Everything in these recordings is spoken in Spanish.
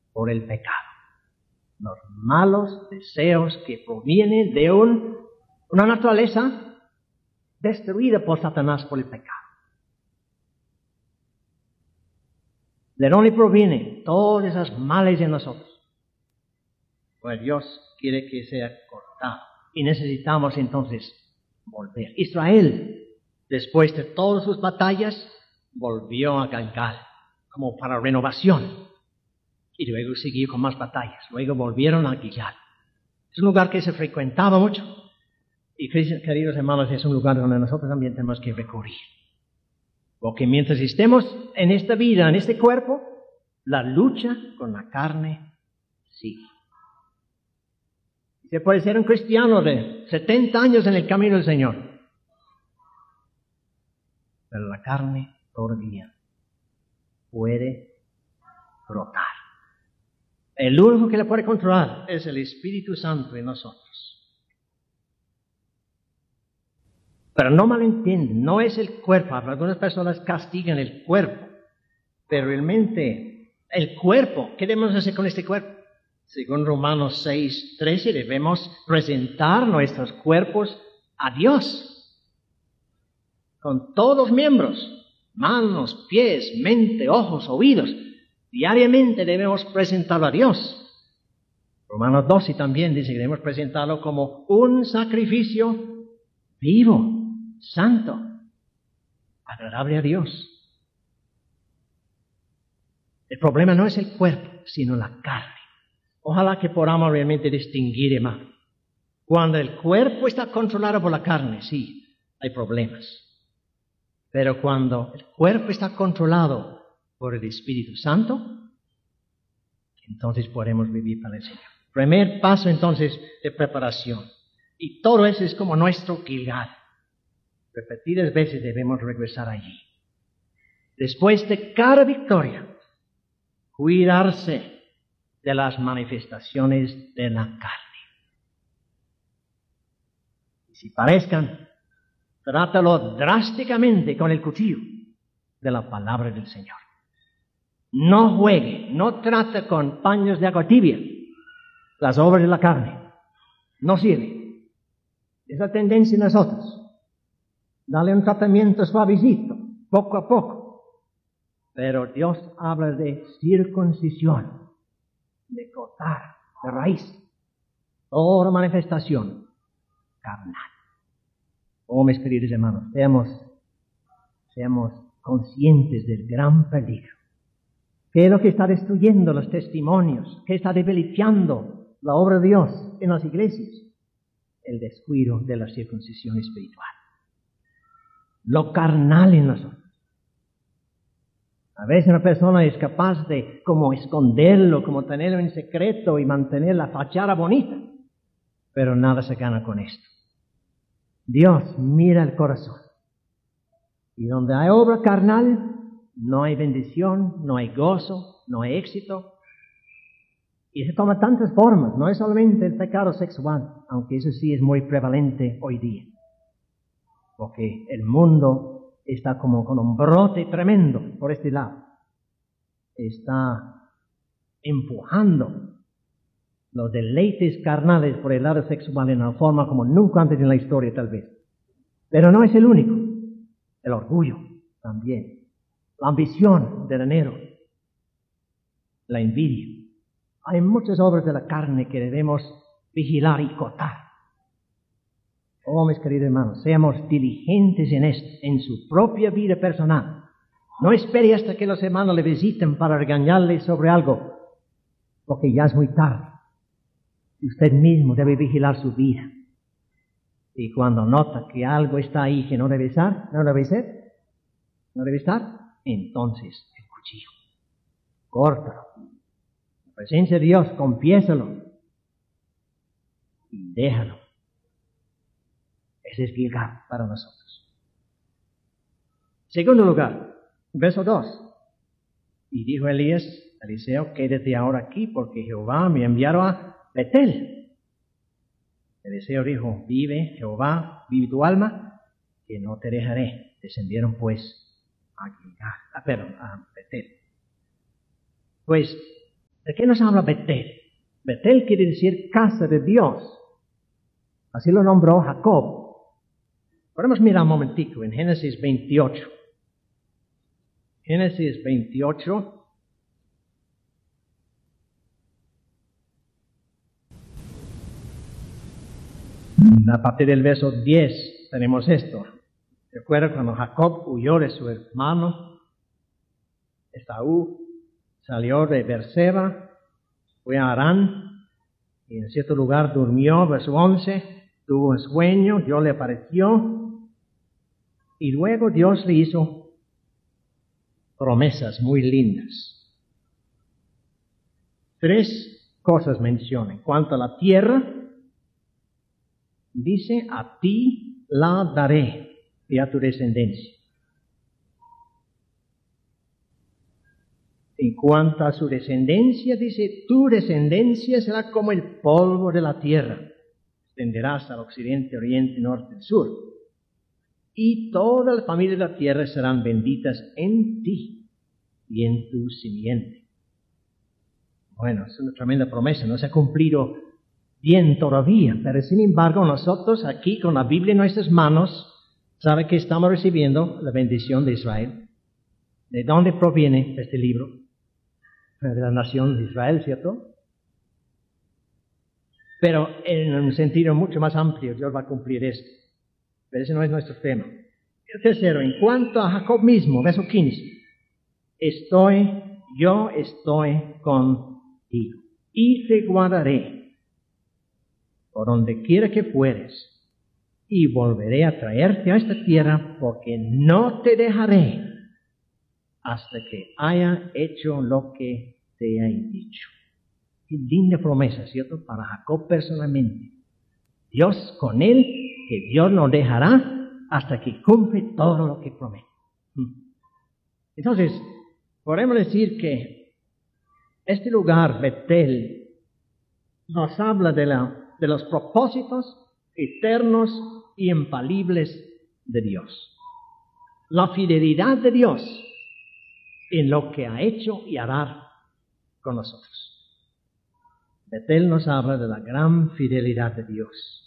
por el pecado. Los malos deseos que provienen de una naturaleza destruida por Satanás por el pecado. ¿De dónde provienen todos esos males en nosotros? Pues Dios quiere que sea cortado. Y necesitamos entonces volver. Israel, después de todas sus batallas, volvió a Galgal como para renovación. Y luego siguió con más batallas. Luego volvieron a Gilgal. Es un lugar que se frecuentaba mucho. Y queridos hermanos, es un lugar donde nosotros también tenemos que recurrir. Porque mientras estemos en esta vida, en este cuerpo, la lucha con la carne sigue. Se puede ser un cristiano de 70 años en el camino del Señor, pero la carne todavía puede brotar. El único que la puede controlar es el Espíritu Santo en nosotros. Pero no malentienden, no es el cuerpo. Algunas personas castigan el cuerpo, pero realmente el cuerpo, ¿qué debemos hacer con este cuerpo? Según Romanos 6:13, debemos presentar nuestros cuerpos a Dios, con todos los miembros, manos, pies, mente, ojos, oídos. Diariamente debemos presentarlo a Dios. Romanos 12 también dice que debemos presentarlo como un sacrificio vivo, santo, agradable a Dios. El problema no es el cuerpo, sino la carne. Ojalá que podamos realmente distinguir, hermano. Cuando el cuerpo está controlado por la carne, sí, hay problemas. Pero cuando el cuerpo está controlado por el Espíritu Santo, entonces podemos vivir para el Señor. Primer paso entonces de preparación. Y todo eso es como nuestro Gilgal. Repetidas veces debemos regresar allí. Después de cada victoria, cuidarse de las manifestaciones de la carne. Y si parezcan, trátalo drásticamente con el cuchillo de la palabra del Señor. No juegue, no trate con paños de agua tibia las obras de la carne. No sirve. Esa tendencia en nosotros. Dale un tratamiento suavecito, poco a poco. Pero Dios habla de circuncisión, de cortar de raíz toda manifestación carnal. Oh, mis queridos hermanos, seamos conscientes del gran peligro. ¿Qué es lo que está destruyendo los testimonios? ¿Qué está debilitando la obra de Dios en las iglesias? El descuido de la circuncisión espiritual. Lo carnal en nosotros. A veces una persona es capaz de como esconderlo, como tenerlo en secreto y mantener la fachada bonita, pero nada se gana con esto. Dios mira el corazón. Y donde hay obra carnal, no hay bendición, no hay gozo, no hay éxito. Y se toma tantas formas, no es solamente el pecado sexual, aunque eso sí es muy prevalente hoy día. Porque el mundo está como con un brote tremendo por este lado. Está empujando los deleites carnales por el lado sexual en una forma como nunca antes en la historia tal vez. Pero no es el único. El orgullo también. La ambición del dinero. La envidia. Hay muchas obras de la carne que debemos vigilar y cortar. Oh, mis queridos hermanos, seamos diligentes en esto, en su propia vida personal. No espere hasta que los hermanos le visiten para regañarle sobre algo, porque ya es muy tarde. Usted mismo debe vigilar su vida. Y cuando nota que algo está ahí que no debe estar, no debe estar, entonces el cuchillo. Córtalo. En presencia de Dios, confiésalo. Y déjalo. Ese es Gilgal para nosotros. Segundo lugar, verso 2. Y dijo Eliseo, quédate ahora aquí, porque Jehová me enviaron a Betel. Eliseo dijo, vive Jehová, vive tu alma, que no te dejaré. Descendieron pues a Gilgal, a Betel. Pues ¿De qué nos habla Betel? Betel quiere decir casa de Dios. Así lo nombró Jacob. Podemos mirar un momentico en Génesis 28. Génesis 28. A partir del verso 10 tenemos esto. Recuerda cuando Jacob huyó de su hermano Esaú, salió de Beerseba, fue a Harán, y en cierto lugar durmió, verso 11, tuvo un sueño, Dios le apareció, y luego Dios le hizo promesas muy lindas. 3 cosas menciona. En cuanto a la tierra, dice, a ti la daré y a tu descendencia. En cuanto a su descendencia, dice, tu descendencia será como el polvo de la tierra. Extenderás al occidente, oriente, norte y sur. Y todas las familias de la tierra serán benditas en ti y en tu simiente. Bueno, es una tremenda promesa, no se ha cumplido bien todavía, pero sin embargo nosotros aquí con la Biblia en nuestras manos, ¿sabe que estamos recibiendo la bendición de Israel? ¿De dónde proviene este libro? De la nación de Israel, ¿cierto? Pero en un sentido mucho más amplio, Dios va a cumplir esto. Pero ese no es nuestro tema. El tercero, en cuanto a Jacob mismo, verso 15. Yo estoy contigo y te guardaré por donde quiera que fueres y volveré a traerte a esta tierra porque no te dejaré hasta que haya hecho lo que te he dicho. Qué linda promesa, ¿cierto? Para Jacob personalmente. Dios con él, que Dios no dejará hasta que cumple todo lo que promete. Entonces, podemos decir que este lugar, Betel, nos habla de los propósitos eternos y infalibles de Dios. La fidelidad de Dios en lo que ha hecho y hará con nosotros. Betel nos habla de la gran fidelidad de Dios.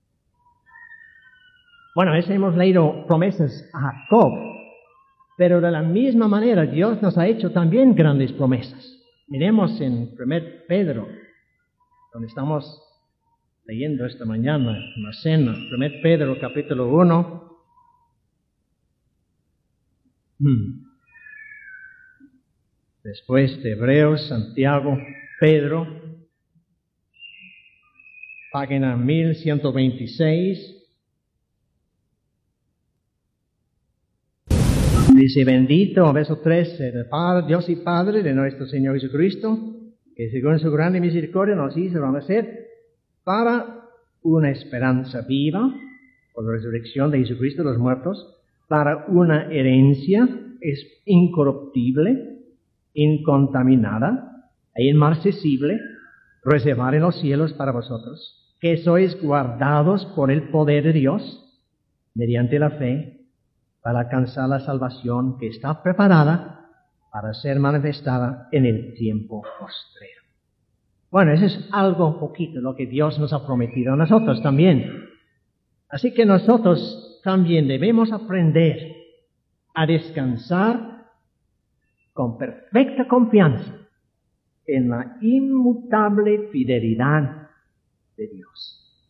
Bueno, hemos leído promesas a Jacob, pero de la misma manera Dios nos ha hecho también grandes promesas. Miremos en 1 Pedro, donde estamos leyendo esta mañana en la cena, 1 Pedro capítulo 1. Después de Hebreos, Santiago, Pedro, página 1126. Dice, bendito, verso 13, el Padre, Dios y Padre de nuestro Señor Jesucristo, que según su grande misericordia nos hizo nacer para una esperanza viva, por la resurrección de Jesucristo de los muertos, para una herencia incorruptible, incontaminada e inmarcesible, reservada en los cielos para vosotros, que sois guardados por el poder de Dios, mediante la fe, para alcanzar la salvación que está preparada para ser manifestada en el tiempo postrero. Bueno, eso es algo poquito lo que Dios nos ha prometido a nosotros también. Así que nosotros también debemos aprender a descansar con perfecta confianza en la inmutable fidelidad de Dios.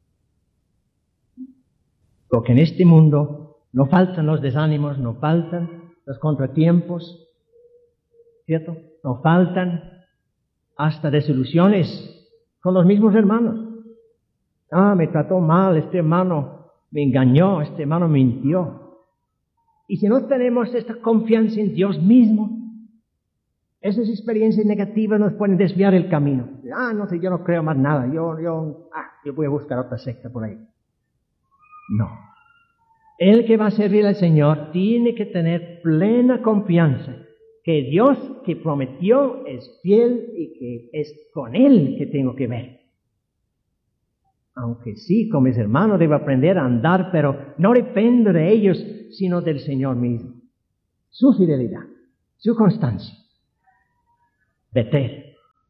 Porque en este mundo no faltan los desánimos, no faltan los contratiempos, ¿cierto? No faltan hasta desilusiones con los mismos hermanos. Me trató mal, este hermano me engañó, este hermano mintió. Y si no tenemos esta confianza en Dios mismo, esas experiencias negativas nos pueden desviar el camino. No sé, yo no creo más nada, yo voy a buscar otra secta por ahí. No. El que va a servir al Señor tiene que tener plena confianza que Dios que prometió es fiel y que es con Él que tengo que ver. Aunque sí, con mis hermanos debo aprender a andar, pero no dependo de ellos, sino del Señor mismo. Su fidelidad, su constancia. Betel.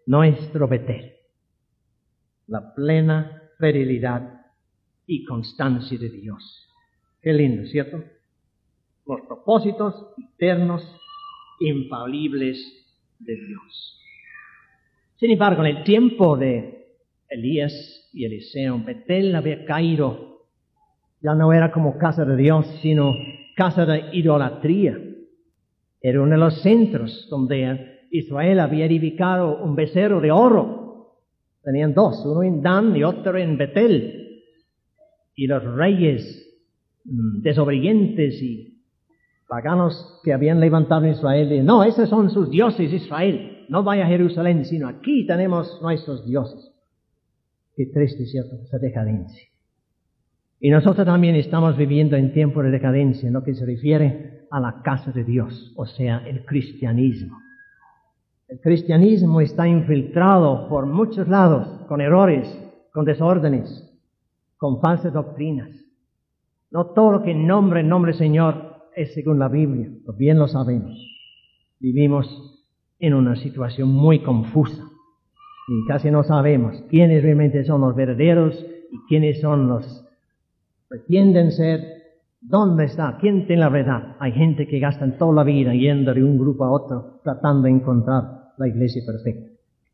nuestro Betel, la plena fidelidad y constancia de Dios. Qué lindo, ¿cierto? Los propósitos eternos, infalibles de Dios. Sin embargo, en el tiempo de Elías y Eliseo, Betel había caído. Ya no era como casa de Dios, sino casa de idolatría. Era uno de los centros donde Israel había edificado un becerro de oro. Tenían dos, uno en Dan y otro en Betel. Y los reyes desobedientes y paganos que habían levantado en Israel, y no, esos son sus dioses, Israel. No vaya a Jerusalén, sino aquí tenemos nuestros dioses. Qué triste, ¿cierto? Esa decadencia. Y nosotros también estamos viviendo en tiempo de decadencia, en lo que se refiere a la casa de Dios, o sea, el cristianismo. El cristianismo está infiltrado por muchos lados, con errores, con desórdenes, con falsas doctrinas. No todo lo que nombre Señor es según la Biblia, pues bien lo sabemos. Vivimos en una situación muy confusa y casi no sabemos quiénes realmente son los verdaderos y quiénes son los que pretenden ser. ¿Dónde está? ¿Quién tiene la verdad? Hay gente que gasta toda la vida yendo de un grupo a otro tratando de encontrar la iglesia perfecta.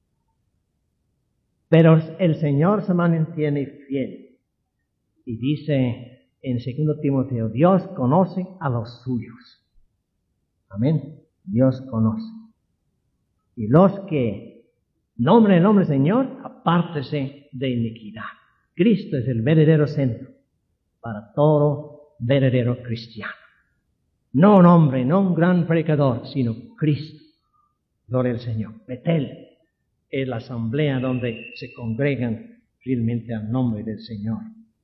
Pero el Señor se mantiene fiel y dice en 2 Timoteo, Dios conoce a los suyos. Amén. Dios conoce. Y los que nombren el nombre del Señor, apártese de iniquidad. Cristo es el verdadero centro para todo verdadero cristiano. No un hombre, no un gran predicador, sino Cristo. Gloria al Señor. Betel es la asamblea donde se congregan realmente al nombre del Señor.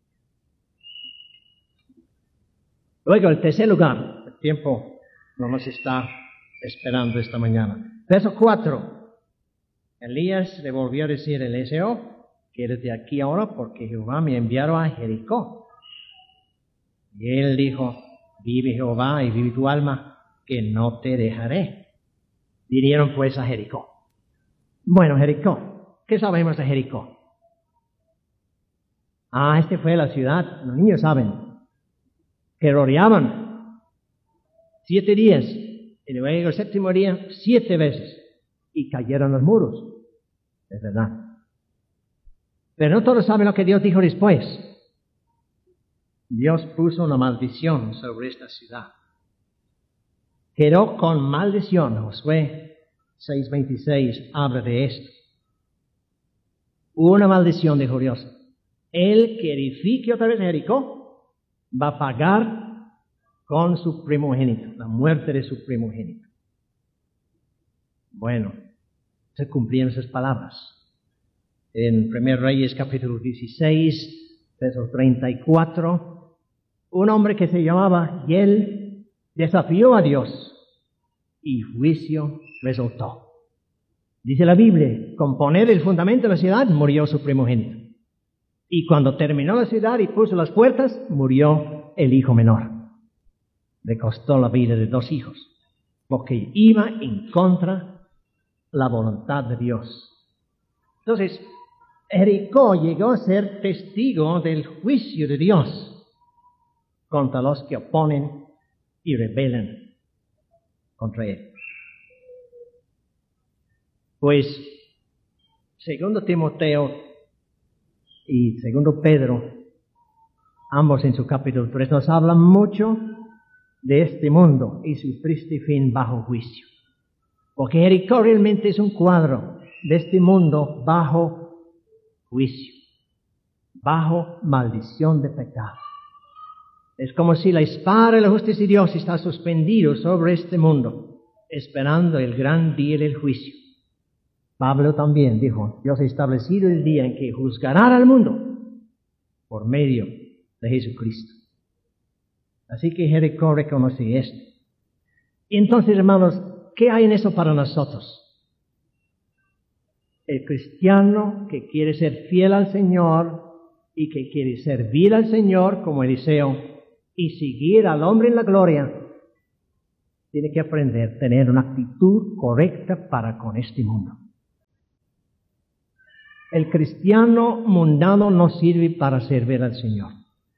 Luego, el tercer lugar, el tiempo no nos está esperando esta mañana. Verso 4. Elías le volvió a decir a Eliseo, quédate aquí ahora porque Jehová me enviaron a Jericó. Y él dijo, vive Jehová y vive tu alma, que no te dejaré. Vinieron pues a Jericó. Bueno, Jericó, ¿qué sabemos de Jericó? Esta fue la ciudad, los niños saben, que rodeaban 7 días, y luego el 7º día 7 veces, y cayeron los muros. Es verdad. Pero no todos saben lo que Dios dijo después. Dios puso una maldición sobre esta ciudad. Quedó con maldición. Josué 6:26 habla de esto. Una maldición, dijo Dios. El que edifique otra vez Jericó va a pagar con su primogénito, la muerte de su primogénito. Bueno, se cumplieron esas palabras. En 1 Reyes capítulo 16, verso 34, un hombre que se llamaba Hiel desafió a Dios y juicio resultó. Dice la Biblia, con poner el fundamento de la ciudad murió su primogénito. Y cuando terminó la ciudad y puso las puertas, murió el hijo menor. Le costó la vida de 2 hijos, porque iba en contra la voluntad de Dios. Entonces, Jericó llegó a ser testigo del juicio de Dios contra los que oponen y rebelan contra él. Pues, 2 Timoteo y 2 Pedro, ambos en su capítulo 3, nos hablan mucho de este mundo y su triste fin bajo juicio. Porque Jericó realmente es un cuadro de este mundo bajo juicio, bajo maldición de pecado. Es como si la espada de la justicia de Dios está suspendido sobre este mundo, esperando el gran día del juicio. Pablo también dijo, Dios ha establecido el día en que juzgará al mundo por medio de Jesucristo. Así que Jericó reconoce esto. Y entonces, hermanos, ¿qué hay en eso para nosotros? El cristiano que quiere ser fiel al Señor y que quiere servir al Señor como Eliseo y seguir al hombre en la gloria, tiene que aprender a tener una actitud correcta para con este mundo. El cristiano mundano no sirve para servir al Señor.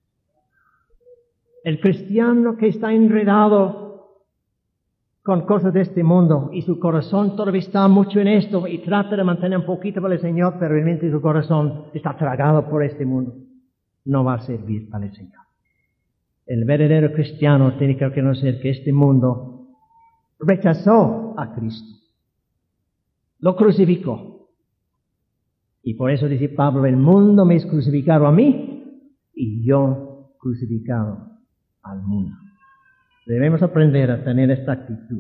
El cristiano que está enredado con cosas de este mundo y su corazón todavía está mucho en esto y trata de mantener un poquito para el Señor, pero realmente su corazón está tragado por este mundo, no va a servir para el Señor. El verdadero cristiano tiene que reconocer que este mundo rechazó a Cristo, lo crucificó. Y por eso dice Pablo, el mundo me es crucificado a mí y yo crucificado al mundo. Debemos aprender a tener esta actitud.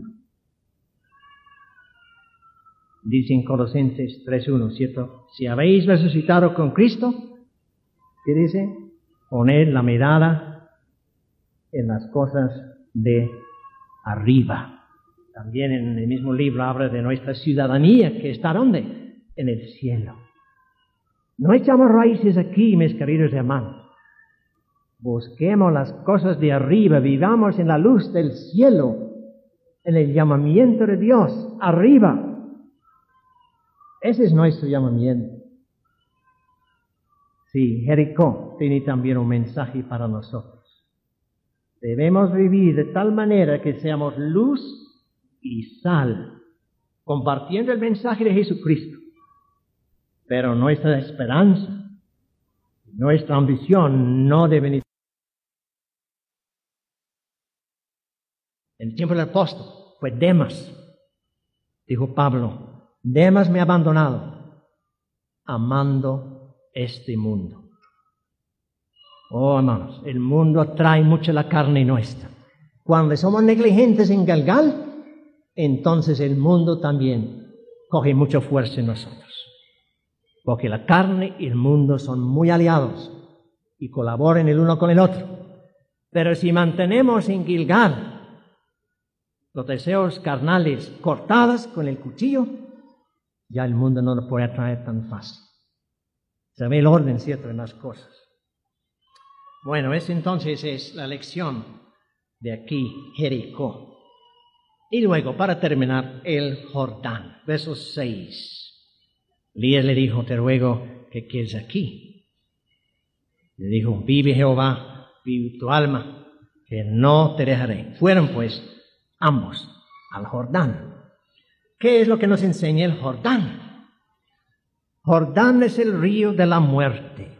Dice en Colosenses 3:1, ¿cierto? Si habéis resucitado con Cristo, ¿qué dice? Poned la mirada en las cosas de arriba. También en el mismo libro habla de nuestra ciudadanía, que está ¿dónde? En el cielo. No echamos raíces aquí, mis queridos hermanos. Busquemos las cosas de arriba, vivamos en la luz del cielo, en el llamamiento de Dios, arriba. Ese es nuestro llamamiento. Sí, Jericó tiene también un mensaje para nosotros. Debemos vivir de tal manera que seamos luz y sal, compartiendo el mensaje de Jesucristo. Pero nuestra esperanza, nuestra ambición no debe ni... En el tiempo del apóstol fue Demas. Dijo Pablo, Demas me ha abandonado, amando este mundo. Oh, hermanos, el mundo atrae mucho la carne nuestra. Cuando somos negligentes en Galgal, entonces el mundo también coge mucha fuerza en nosotros. Porque la carne y el mundo son muy aliados y colaboran el uno con el otro. Pero si mantenemos en Gilgal los deseos carnales cortados con el cuchillo, ya el mundo no lo puede atraer tan fácil. Se ve el orden, ¿cierto?, en las cosas. Bueno, esa entonces es la lección de aquí, Jericó. Y luego, para terminar, el Jordán, verso 6. Elías le dijo, te ruego que quedes aquí. Le dijo, vive Jehová, vive tu alma, que no te dejaré. Fueron pues ambos al Jordán. ¿Qué es lo que nos enseña el Jordán? Jordán es el río de la muerte.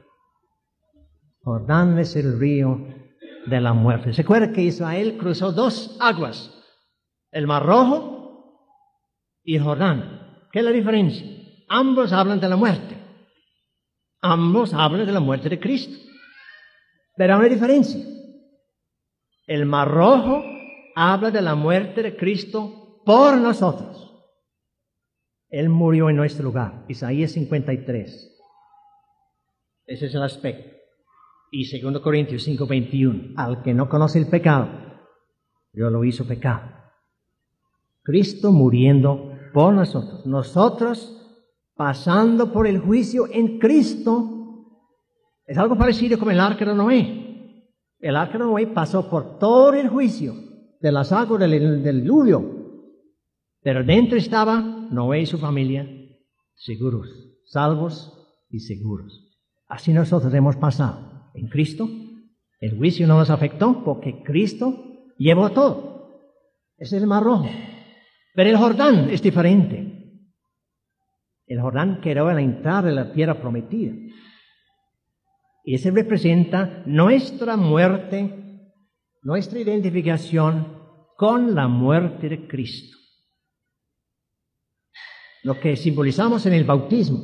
Jordán es el río de la muerte. ¿Se acuerda que Israel cruzó dos aguas? El Mar Rojo y el Jordán. ¿Qué es la diferencia? Ambos hablan de la muerte. Ambos hablan de la muerte de Cristo. Pero hay una diferencia. El Mar Rojo habla de la muerte de Cristo por nosotros. Él murió en nuestro lugar. Isaías 53. Ese es el aspecto. Y 2 Corintios 5:21. Al que no conoce el pecado, Dios lo hizo pecado. Cristo muriendo por nosotros. Nosotros pasando por el juicio en Cristo. Es algo parecido como el arca de Noé. El arca de Noé pasó por todo el juicio de las aguas del diluvio. Pero dentro estaba Noé y su familia seguros, salvos y seguros. Así nosotros hemos pasado en Cristo. El juicio no nos afectó porque Cristo llevó todo. Ese es el Mar Rojo. Pero el Jordán es diferente. El Jordán quedó a la entrada de la tierra prometida. Y ese representa nuestra muerte, nuestra identificación con la muerte de Cristo. Lo que simbolizamos en el bautismo.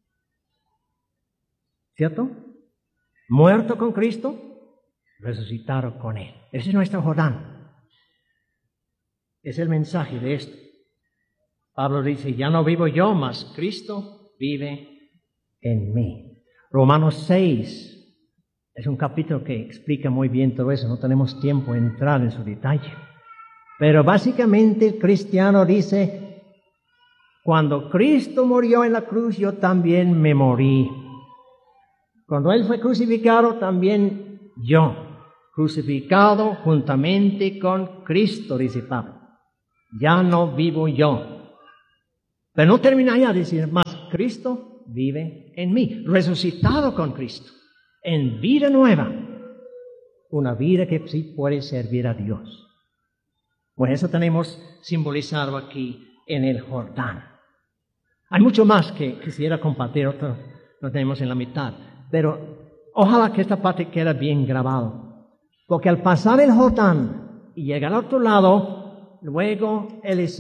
¿Cierto? Muerto con Cristo, resucitado con Él. Ese es nuestro Jordán. Es el mensaje de esto. Pablo dice, ya no vivo yo, mas Cristo vive en mí. Romanos 6 es un capítulo que explica muy bien todo eso. No tenemos tiempo de entrar en su detalle. Pero básicamente el cristiano dice, cuando Cristo murió en la cruz, yo también me morí. Cuando Él fue crucificado, también yo, crucificado juntamente con Cristo, dice Pablo. Ya no vivo yo. Pero no termina ya de decir, más Cristo vive en mí, resucitado con Cristo, en vida nueva, una vida que sí puede servir a Dios. Pues eso tenemos simbolizado aquí en el Jordán. Hay mucho más que quisiera compartir, otro lo tenemos en la mitad, pero ojalá que esta parte quede bien grabado, porque al pasar el Jordán y llegar al otro lado, luego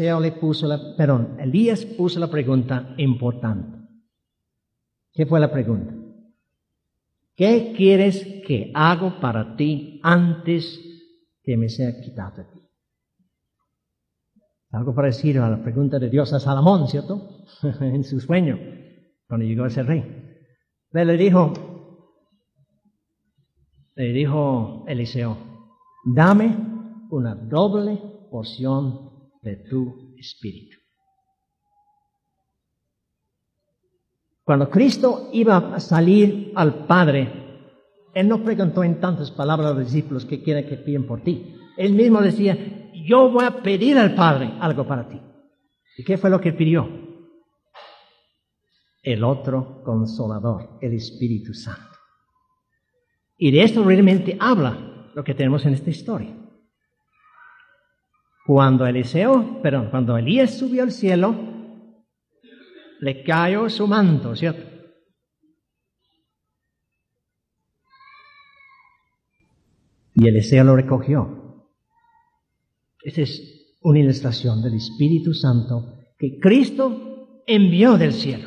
Elías puso la pregunta importante. ¿Qué fue la pregunta? ¿Qué quieres que haga para ti antes que me sea quitado de ti? Algo parecido a la pregunta de Dios a Salomón, ¿cierto? En su sueño, cuando llegó a ser rey. Pero le dijo Eliseo, dame una doble porción de tu espíritu. Cuando Cristo iba a salir al Padre, Él no preguntó en tantas palabras a los discípulos qué quiere que piden por ti. Él mismo decía, yo voy a pedir al Padre algo para ti. ¿Y qué fue lo que pidió? El otro Consolador, el Espíritu Santo. Y de esto realmente habla lo que tenemos en esta historia. Cuando Elías subió al cielo, le cayó su manto, ¿cierto? Y Eliseo lo recogió. Esta es una ilustración del Espíritu Santo que Cristo envió del cielo.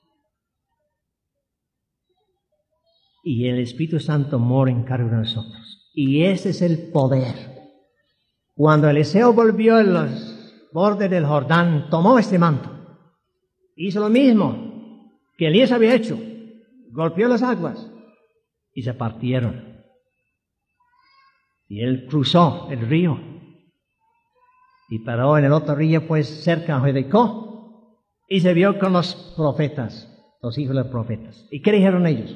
Y el Espíritu Santo mora en cada uno de nosotros. Y ese es el poder. Cuando Eliseo volvió a los bordes del Jordán, tomó este manto. Hizo lo mismo que Elías había hecho. Golpeó las aguas y se partieron. Y él cruzó el río. Y paró en el otro río, pues cerca de Jericó. Y se vio con los profetas, los hijos de los profetas. ¿Y qué dijeron ellos?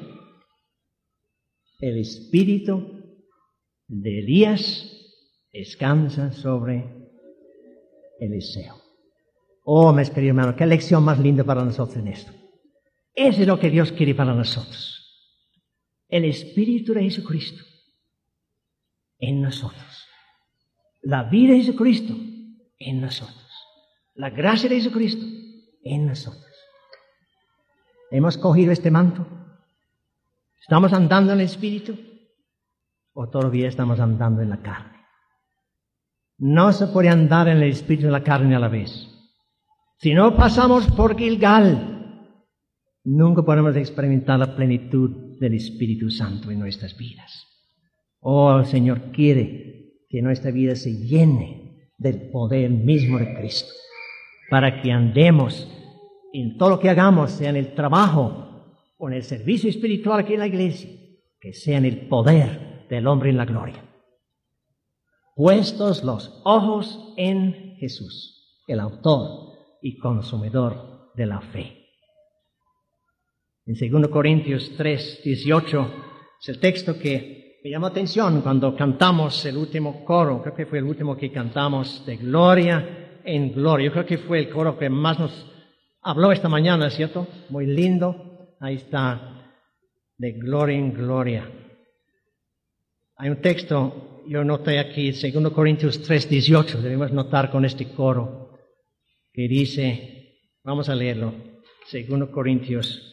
El espíritu de Elías descansa sobre Eliseo. Oh, mis queridos hermanos, qué lección más linda para nosotros en esto. Eso es lo que Dios quiere para nosotros. El Espíritu de Jesucristo en nosotros. La vida de Jesucristo en nosotros. La gracia de Jesucristo en nosotros. ¿Hemos cogido este manto? ¿Estamos andando en el Espíritu? ¿O todavía estamos andando en la carne? No se puede andar en el Espíritu y en la carne a la vez. Si no pasamos por Gilgal, nunca podemos experimentar la plenitud del Espíritu Santo en nuestras vidas. Oh, el Señor quiere que nuestra vida se llene del poder mismo de Cristo, para que andemos en todo lo que hagamos, sea en el trabajo o en el servicio espiritual aquí en la iglesia, que sea en el poder del hombre en la gloria. Puestos los ojos en Jesús, el autor y consumidor de la fe. En 2 Corintios 3:18 es el texto que me llamó atención cuando cantamos el último coro. Creo que fue el último que cantamos, de gloria en gloria. Yo creo que fue el coro que más nos habló esta mañana, ¿cierto? Muy lindo. Ahí está, de gloria en gloria. Hay un texto, yo noté aquí, 2 Corintios 3:18, debemos notar con este coro, que dice, vamos a leerlo, 2 Corintios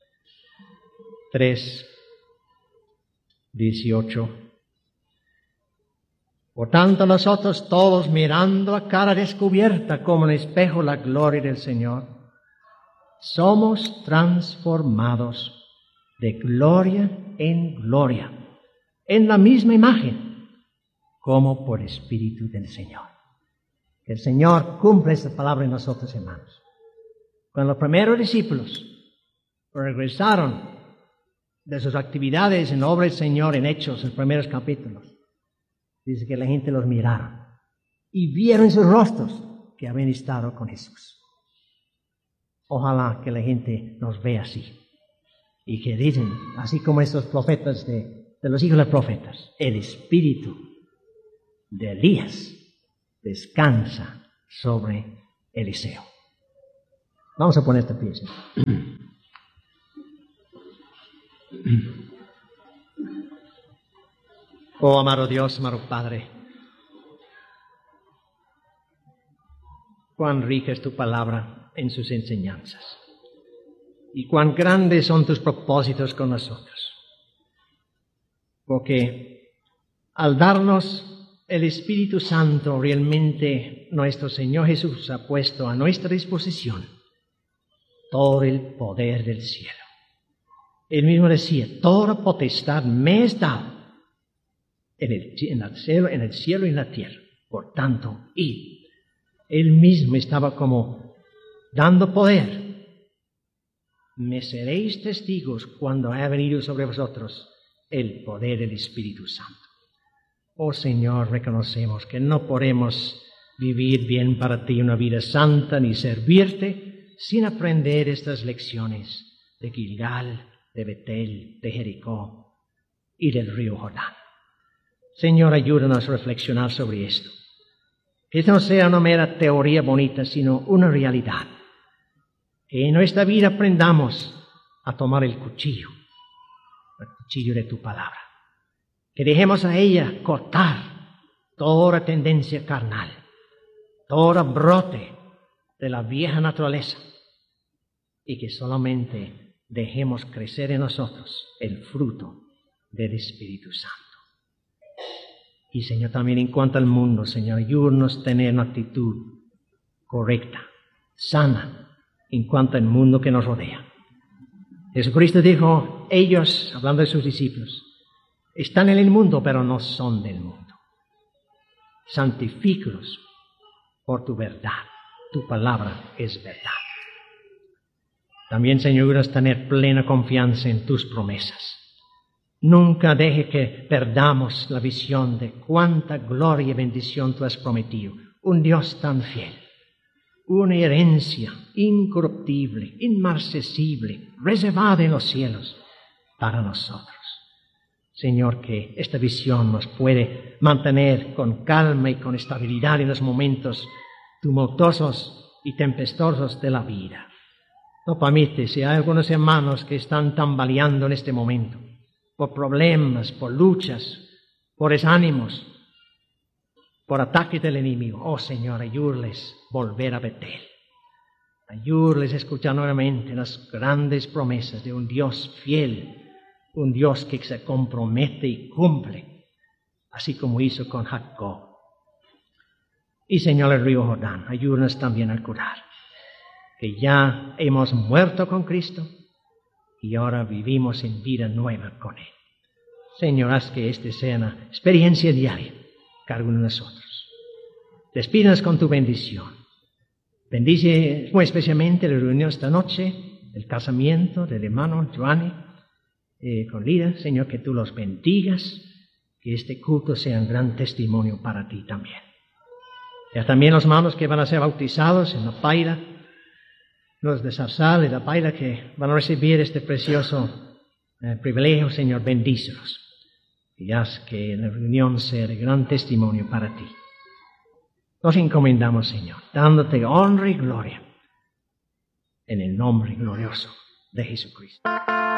3:18. Por tanto, nosotros todos, mirando a cara descubierta como en espejo la gloria del Señor, somos transformados de gloria en gloria, en la misma imagen, como por Espíritu del Señor. Que el Señor cumpla esta palabra en nosotros, hermanos. Cuando los primeros discípulos regresaron de sus actividades en obra del Señor, en Hechos, en los primeros capítulos, dice que la gente los miraron y vieron en sus rostros que habían estado con Jesús. Ojalá que la gente nos vea así y que dicen, así como estos profetas de los hijos de los profetas, el espíritu de Elías descansa sobre Eliseo. Vamos a poner esta pieza. Oh, amado Dios, amado Padre, cuán rica es tu palabra en sus enseñanzas y cuán grandes son tus propósitos con nosotros. Porque al darnos el Espíritu Santo, realmente nuestro Señor Jesús ha puesto a nuestra disposición todo el poder del cielo. Él mismo decía, toda potestad me es dada en el cielo y en la tierra. Por tanto, id. Él mismo estaba como dando poder. Me seréis testigos cuando haya venido sobre vosotros el poder del Espíritu Santo. Oh Señor, reconocemos que no podemos vivir bien para ti una vida santa ni servirte sin aprender estas lecciones de Gilgal, de Betel, de Jericó y del río Jordán. Señor, ayúdanos a reflexionar sobre esto. Que esto no sea una mera teoría bonita, sino una realidad. Que en nuestra vida aprendamos a tomar el cuchillo de tu palabra. Que dejemos a ella cortar toda tendencia carnal, todo brote de la vieja naturaleza, y que solamente dejemos crecer en nosotros el fruto del Espíritu Santo. Y Señor, también en cuanto al mundo, Señor, ayúdanos a tener una actitud correcta, sana, en cuanto al mundo que nos rodea. Jesucristo dijo, ellos, hablando de sus discípulos, están en el mundo, pero no son del mundo. Santifícalos por tu verdad. Tu palabra es verdad. También, Señor, ayúdanos a tener plena confianza en tus promesas. Nunca deje que perdamos la visión de cuánta gloria y bendición tú has prometido. Un Dios tan fiel. Una herencia incorruptible, inmarcesible, reservada en los cielos para nosotros. Señor, que esta visión nos puede mantener con calma y con estabilidad en los momentos tumultuosos y tempestuosos de la vida. No permite, si hay algunos hermanos que están tambaleando en este momento, por problemas, por luchas, por desánimos, por ataques del enemigo. Oh Señor, ayúdales volver a Betel. Ayúdales a escuchar nuevamente las grandes promesas de un Dios fiel, un Dios que se compromete y cumple, así como hizo con Jacob. Y Señor, el río Jordán, ayúdanos también a curar, que ya hemos muerto con Cristo y ahora vivimos en vida nueva con Él. Señor, haz que esta sea una experiencia diaria, cada uno de nosotros. Despídanos con tu bendición. Bendice muy especialmente la reunión esta noche, el casamiento del hermano Giovanni con Lida. Señor, que tú los bendigas, que este culto sea un gran testimonio para ti también. Ya también los hermanos que van a ser bautizados en la paila, los de Zarzal y la paila que van a recibir este precioso privilegio, Señor, bendícelos. Y haz que la reunión sea de gran testimonio para ti. Nos encomendamos, Señor, dándote honra y gloria en el nombre glorioso de Jesucristo.